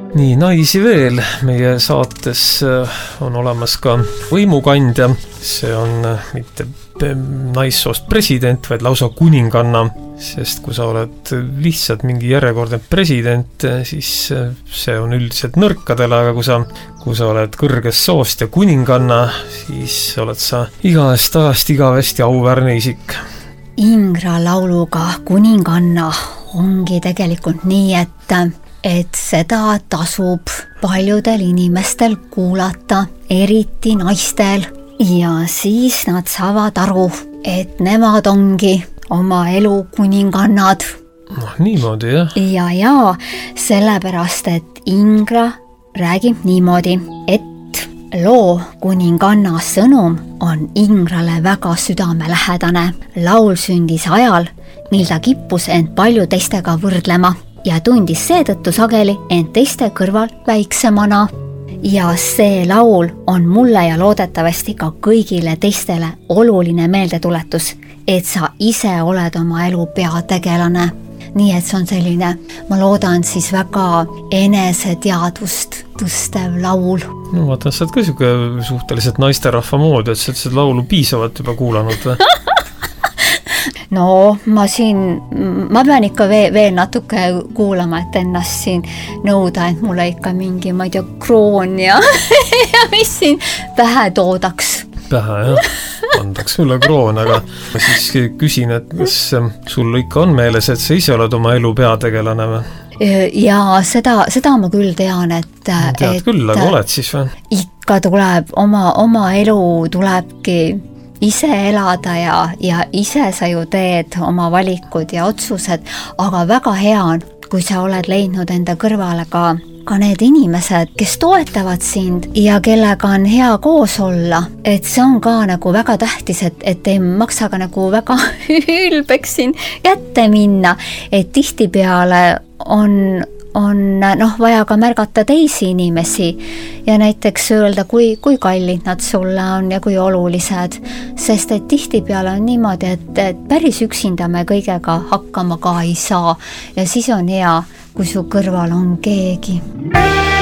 Nii, naisi veel. Meie saates on olemas ka võimukandja. See on mitte naissoost president, vaid lausa kuninganna. Sest kui sa oled lihtsalt mingi järjekordne president, siis see on üldiselt nõrkadele, aga kui sa oled kõrgest soost ja kuninganna, siis oled sa igavest ajast igavesti auväärne isik. Ingra lauluga kuninganna ongi tegelikult nii, et seda tasub paljudel inimestel kuulata, eriti naistel. Ja siis nad saavad aru, et nemad ongi oma elu kuningannad. Niimoodi, jah? Ja, sellepärast, et Ingra räägib niimoodi, et loo kuninganna sõnum on Ingrale väga südamelähedane. Laul sündis ajal, mil ta kippus end palju teistega võrdlema ja tundis seetõttu sageli end teiste kõrval väiksemana. Ja see laul on mulle ja loodetavasti ka kõigile teistele oluline meeldetuletus, et sa ise oled oma elu peategelane. Nii et see on selline, ma loodan siis väga eneseteadvust tõstev laul. No vaatan, sa oled ka siuke suhteliselt naisterahva moodi, et sa oled seda laulu piisavalt juba kuulanud või? No, ma pean ikka veel natuke kuulama, et ennast siin nõuda, et mulle ikka mingi, ma ei tea, kroon ja mis siin pähe toodaks. Pähe, jah. Andaks sulle kroon, aga ma siis küsin, et kas sul ikka on meeles, et sa ise oled oma elu peategelane või? Ja seda ma küll tean, et... Tead küll, aga oled siis või? Ikka tuleb, oma elu tulebki ise elada ja ise sa ju teed oma valikud ja otsused, aga väga hea on, kui sa oled leidnud enda kõrvale ka need inimesed, kes toetavad sind ja kellega on hea koos olla. Et see on ka nagu väga tähtis, et ei maksa ka nagu väga ülbeks siin kätte minna, et tihtipeale on vaja ka märgata teisi inimesi ja näiteks öelda, kui kallid nad sulle on ja kui olulised, sest et tihtipeale on niimoodi, et päris üksinda me kõigega hakkama ka ei saa ja siis on hea, kui su kõrval on keegi.